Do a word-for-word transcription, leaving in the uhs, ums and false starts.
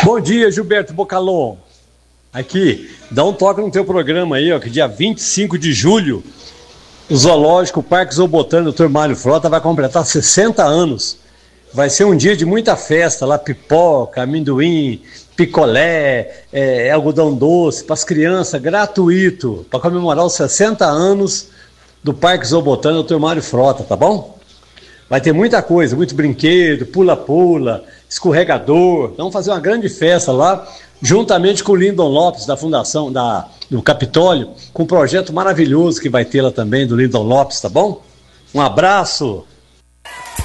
Bom dia, Gilberto Bocalon. Aqui, dá um toque no teu programa aí, ó, que dia vinte e cinco de julho, o Zoológico Parque Zoobotânico doutor Mário Frota vai completar sessenta anos. Vai ser um dia de muita festa lá, pipoca, amendoim, picolé, é, algodão doce, para as crianças, gratuito, para comemorar os sessenta anos do Parque Zoobotânico doutor Mário Frota, tá bom? Vai ter muita coisa, muito brinquedo, pula-pula, escorregador. Vamos fazer uma grande festa lá, juntamente com o Lindon Lopes, da Fundação da, do Capitólio, com um projeto maravilhoso que vai ter lá também, do Lindon Lopes, tá bom? Um abraço!